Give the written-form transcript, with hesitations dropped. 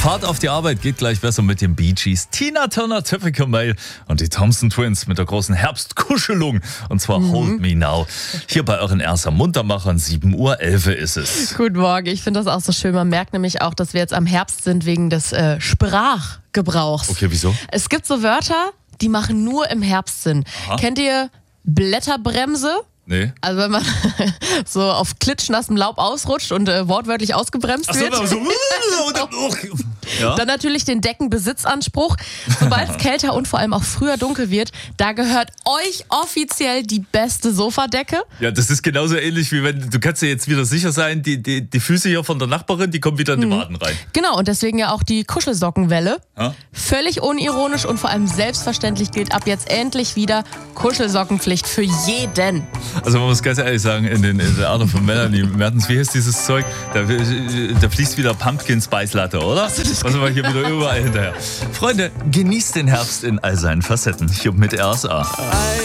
Fahrt auf die Arbeit geht gleich besser mit den Bee Gees, Tina Turner, Typical Male und die Thompson Twins mit der großen Herbstkuschelung. Und zwar Hold Me Now. Hier bei euren ersten Muntermachern, 7:11 Uhr ist es. Guten Morgen, ich finde das auch so schön. Man merkt nämlich auch, dass wir jetzt am Herbst sind wegen des Sprachgebrauchs. Okay, wieso? Es gibt so Wörter, die machen nur im Herbst Sinn. Aha. Kennt ihr Blätterbremse? Nee. Also wenn man so auf klitschnassem Laub ausrutscht und wortwörtlich ausgebremst wird. Ja? Dann natürlich den Deckenbesitzanspruch. Sobald es kälter und vor allem auch früher dunkel wird, da gehört euch offiziell die beste Sofadecke. Ja, das ist genauso ähnlich wie wenn, du kannst dir jetzt wieder sicher sein, die Füße hier von der Nachbarin, die kommen wieder in die Waden rein. Genau, und deswegen ja auch die Kuschelsockenwelle. Ja? Völlig unironisch und vor allem selbstverständlich gilt ab jetzt endlich wieder Kuschelsockenpflicht für jeden. Also man muss ganz ehrlich sagen, in der Art von Melanie Mertens, wie heißt dieses Zeug? Da fließt wieder Pumpkin Spice Latte, oder? Was haben wir hier wieder überall hinterher. Freunde, genießt den Herbst in all seinen Facetten. Hier mit RSA.